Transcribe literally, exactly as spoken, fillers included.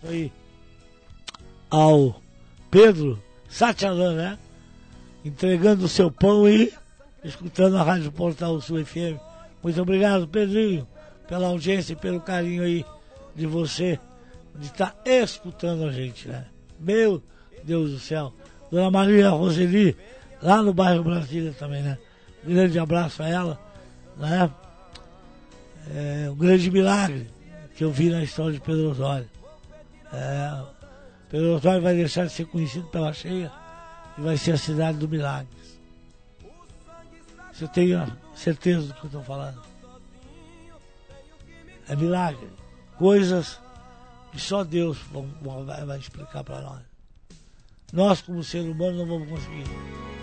aí ao Pedro Satyalan, né? Entregando o seu pão e escutando a Rádio Portal Sul F M. Muito obrigado, Pedrinho, pela audiência e pelo carinho aí de você, de estar tá escutando a gente, né? Meu Deus do céu. Dona Maria Roseli, lá no bairro Brasília também, né? Um grande abraço a ela, né? É um grande milagre que eu vi na história de Pedro Osório. É, Pedro Osório vai deixar de ser conhecido pela cheia e vai ser a cidade do milagre. Você tem certeza do que eu estou falando? É milagre. Coisas que só Deus vai, vai explicar para nós. Nós, como ser humano, não vamos conseguir.